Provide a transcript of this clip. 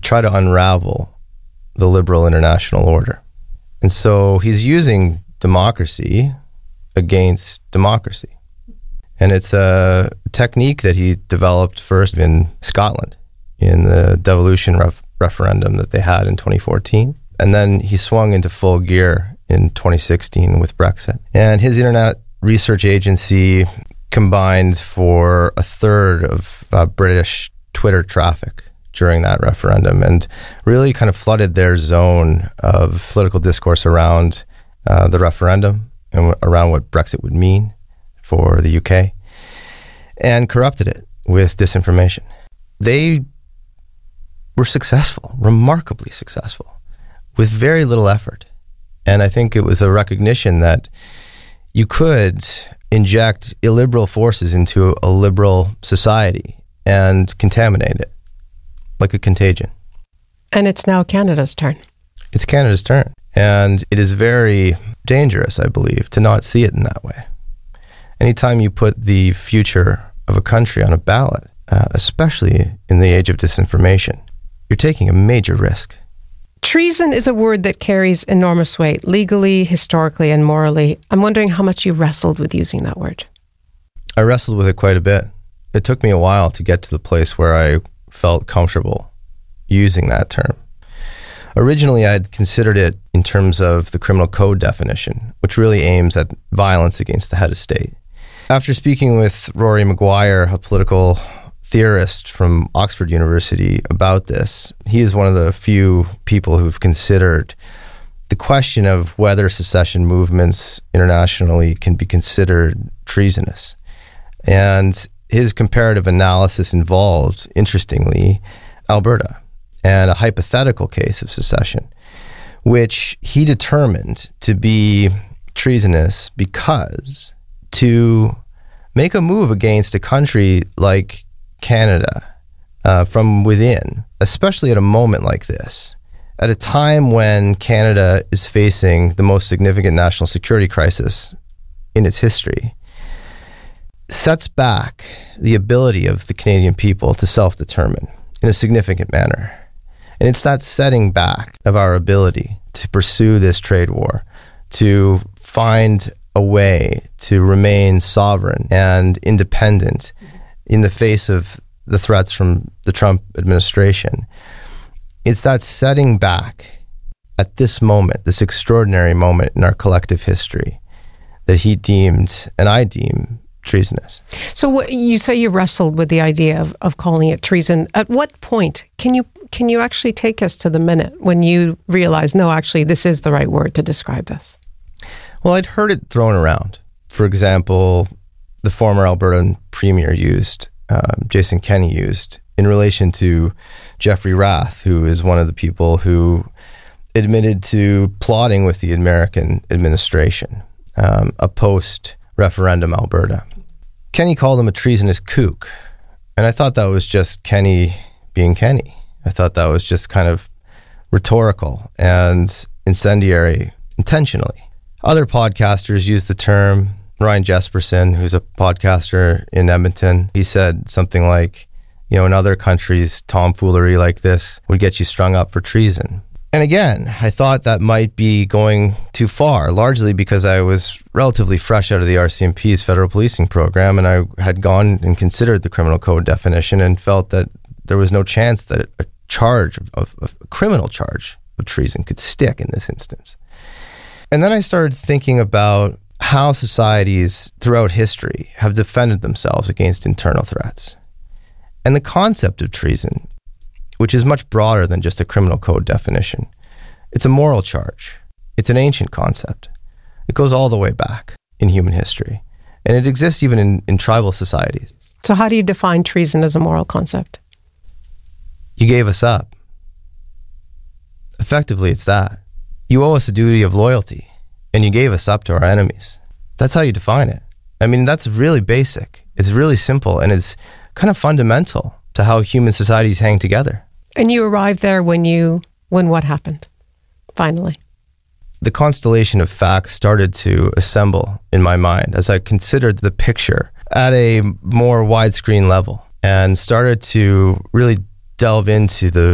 try to unravel the liberal international order. And so he's using democracy against democracy. And it's a technique that he developed first in Scotland in the devolution referendum that they had in 2014. And then he swung into full gear in 2016 with Brexit. And his internet research agency combined for a third of British Twitter traffic during that referendum and really kind of flooded their zone of political discourse around the referendum and around what Brexit would mean for the UK, and corrupted it with disinformation. They were successful, remarkably successful, with very little effort. And I think it was a recognition that you could inject illiberal forces into a liberal society and contaminate it like a contagion. And it's now Canada's turn. It's Canada's turn. And it is very dangerous, I believe, to not see it in that way. Anytime you put the future of a country on a ballot, especially in the age of disinformation, you're taking a major risk. Treason is a word that carries enormous weight, legally, historically, and morally. I'm wondering how much you wrestled with using that word. I wrestled with it quite a bit. It took me a while to get to the place where I felt comfortable using that term. Originally, I had considered it in terms of the criminal code definition, which really aims at violence against the head of state. After speaking with Rory Maguire, a political theorist from Oxford University, about this, he is one of the few people who've considered the question of whether secession movements internationally can be considered treasonous. And his comparative analysis involved, interestingly, Alberta and a hypothetical case of secession, which he determined to be treasonous because to make a move against a country like Canada from within, especially at a moment like this, at a time when Canada is facing the most significant national security crisis in its history, sets back the ability of the Canadian people to self-determine in a significant manner. And it's that setting back of our ability to pursue this trade war, to find a way to remain sovereign and independent in the face of the threats from the Trump administration. It's that setting back at this moment, this extraordinary moment in our collective history, that he deemed, and I deem, treasonous. So you say you wrestled with the idea of calling it treason. At what point can you actually take us to the minute when you realize, no, actually, this is the right word to describe this? Well, I'd heard it thrown around. For example, the former Albertan premier Jason Kenney used in relation to Jeffrey Rath, who is one of the people who admitted to plotting with the American administration, a post-referendum Alberta. Kenney called him a treasonous kook. And I thought that was just Kenney being Kenney. I thought that was just kind of rhetorical and incendiary intentionally. Other podcasters use the term. Ryan Jesperson, who's a podcaster in Edmonton, he said something like, in other countries, tomfoolery like this would get you strung up for treason. And again, I thought that might be going too far, largely because I was relatively fresh out of the RCMP's federal policing program, and I had gone and considered the criminal code definition and felt that there was no chance that a criminal charge of treason could stick in this instance. And then I started thinking about how societies throughout history have defended themselves against internal threats. And the concept of treason, which is much broader than just a criminal code definition, it's a moral charge. It's an ancient concept. It goes all the way back in human history. And it exists even in tribal societies. So how do you define treason as a moral concept? You gave us up. Effectively, it's that. You owe us a duty of loyalty, and you gave us up to our enemies. That's how you define it. I mean, that's really basic. It's really simple, and it's kind of fundamental to how human societies hang together. And you arrived there when what happened, finally? The constellation of facts started to assemble in my mind as I considered the picture at a more widescreen level and started to really delve into the